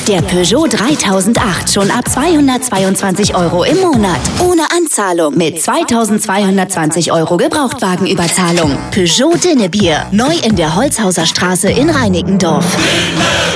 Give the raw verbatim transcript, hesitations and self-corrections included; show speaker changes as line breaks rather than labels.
Der Peugeot dreitausendacht schon ab zweihundertzweiundzwanzig Euro im Monat. Ohne Anzahlung mit zweitausendzweihundertzwanzig Euro Gebrauchtwagenüberzahlung. Peugeot Dinnebier. Neu in der Holzhauser Straße in Reinickendorf.